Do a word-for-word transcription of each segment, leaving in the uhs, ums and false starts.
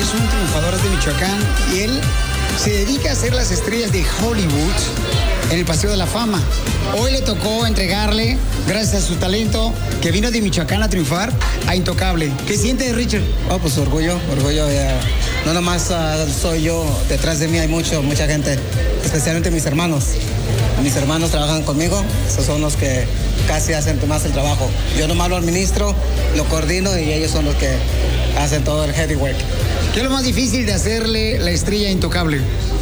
es un triunfador de Michoacán y él se dedica a hacer las estrellas de Hollywood en el Paseo de la Fama. Hoy le tocó entregarle, gracias a su talento, que vino de Michoacán a triunfar, a Intocable. ¿Qué siente, Richard? Oh, pues orgullo, orgullo. Ya. No nomás uh, soy yo, detrás de mí hay mucho, mucha gente, especialmente mis hermanos. Mis hermanos trabajan conmigo, esos son los que casi hacen más el trabajo. Yo nomás lo administro, lo coordino y ellos son los que hacen todo el heavy work. ¿Qué es lo más difícil de hacerle la estrella Intocable?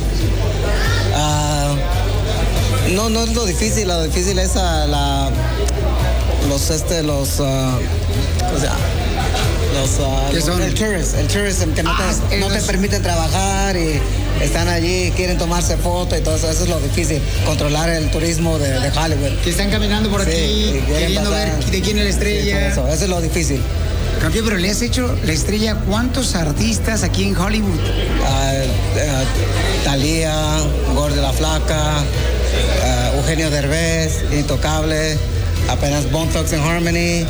Uh, no, no es lo difícil, lo difícil es uh, la, los, este, los, uh, o sea, los, uh, ¿Qué son? El tourism, el tourism que no, ah, te, no te permiten trabajar y están allí, quieren tomarse fotos y todo eso, eso es lo difícil, controlar el turismo de, de Hollywood. Que están caminando por Sí, aquí, queriendo pasar. ver de quién es la estrella. Sí, eso, eso es lo difícil. Campeón, pero le has hecho la estrella a cuántos artistas aquí en Hollywood. Uh, uh, Thalía, Gorda la Flaca, uh, Eugenio Derbez, Intocable, apenas Bone Thugs and Harmony,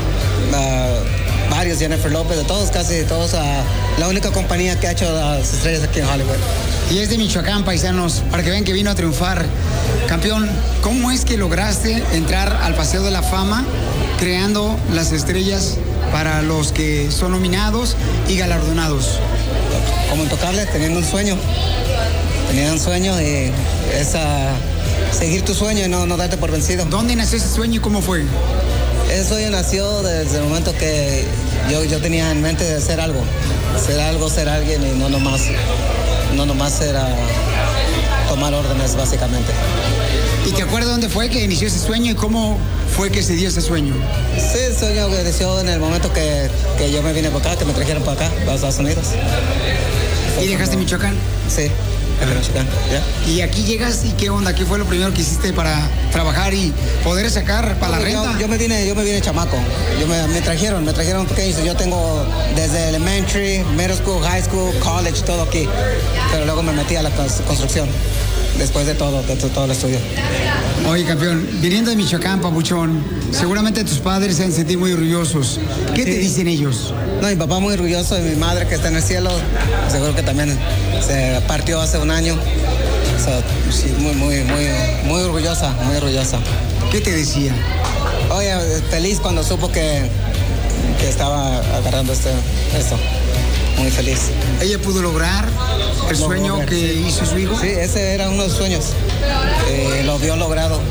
uh, varios, Jennifer López, de todos, casi de todos. Uh, la única compañía que ha hecho las estrellas aquí en Hollywood. Y es de Michoacán, paisanos, para que vean que vino a triunfar. Campeón, ¿cómo es que lograste entrar al Paseo de la Fama creando las estrellas para los que son nominados y galardonados? Como Intocable, teniendo un sueño. Teniendo un sueño y es uh, seguir tu sueño y no, no darte por vencido. ¿Dónde nació ese sueño y cómo fue? Ese sueño nació desde el momento que yo, yo tenía en mente de hacer algo. Hacer algo, ser alguien y no nomás, no nomás ser uh, tomar órdenes, básicamente. ¿Y te acuerdas dónde fue que inició ese sueño y cómo fue que se dio ese sueño? Sí, el sueño que inició en el momento que, que yo me vine para acá, que me trajeron para acá, para Estados Unidos. ¿Y dejaste como... Michoacán? Sí, en Michoacán, ya. ¿Y aquí llegas y qué onda? ¿Qué fue lo primero que hiciste para trabajar y poder sacar para la renta? Yo, yo me vine, yo me vine chamaco. Yo me, me trajeron, me trajeron pequeños. Yo tengo desde elementary, middle school, high school, college, todo aquí. Pero luego me metí a la construcción. Después de todo, de todo el estudio. Oye, campeón, viniendo de Michoacán, papuchón, seguramente tus padres se han sentido muy orgullosos. ¿Qué sí. te dicen ellos? No, mi papá muy orgulloso de mi madre que está en el cielo. Seguro que también se partió hace un año. O sea, sí, muy, muy, muy, muy orgullosa, muy orgullosa. ¿Qué te decía? Oye, feliz cuando supo que, que estaba agarrando este, esto. Muy feliz. ¿Ella pudo lograr el lo sueño lograr, que sí. hizo su hijo? Sí, ese era uno de los sueños. Eh, lo vio logrado.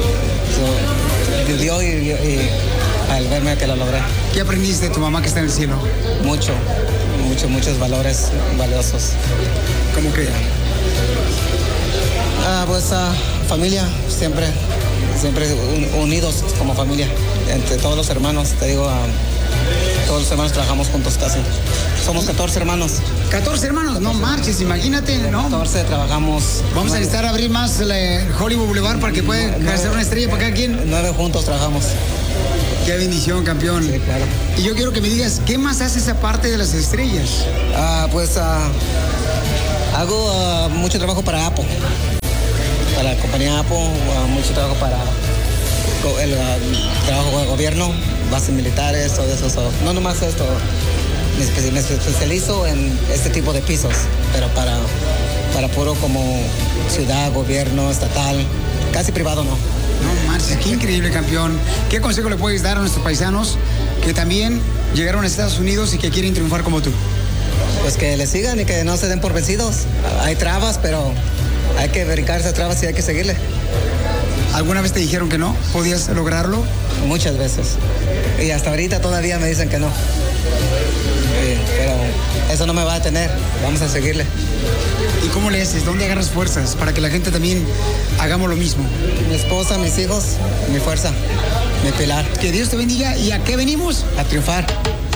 So, vivió y, y, y al verme que lo logré. ¿Qué aprendiste de tu mamá que está en el cielo? Mucho, mucho, muchos valores valiosos. ¿Cómo que? Ah, pues uh, familia, siempre, siempre un, unidos como familia. Entre todos los hermanos, te digo, uh, todos los hermanos trabajamos juntos casi. Somos catorce hermanos. ¿catorce hermanos? No marches, imagínate, ¿no? catorce trabajamos. Vamos a necesitar abrir más el Hollywood Boulevard para que pueda hacer una estrella para cada quien. Nueve juntos trabajamos. Qué bendición, campeón. Sí, claro. Y yo quiero que me digas, ¿qué más haces aparte de las estrellas? Ah, pues uh, hago uh, mucho trabajo para Apple. Para la compañía Apple, uh, mucho trabajo para el uh, trabajo de gobierno, bases militares, todo eso. So, no nomás esto. Me especializo en este tipo de pisos, pero para, para puro como ciudad, gobierno, estatal, casi privado no. No, Marcia, qué increíble, campeón. ¿Qué consejo le puedes dar a nuestros paisanos que también llegaron a Estados Unidos y que quieren triunfar como tú? Pues que le sigan y que no se den por vencidos. Hay trabas, pero hay que brincar esas trabas y hay que seguirle. ¿Alguna vez te dijeron que no? ¿Podías lograrlo? Muchas veces. Y hasta ahorita todavía me dicen que no. Sí, pero eso no me va a detener. Vamos a seguirle. ¿Y cómo le haces? ¿Dónde agarras fuerzas para que la gente también hagamos lo mismo? Mi esposa, mis hijos, mi fuerza, mi pilar. Que Dios te bendiga. ¿Y a qué venimos? A triunfar.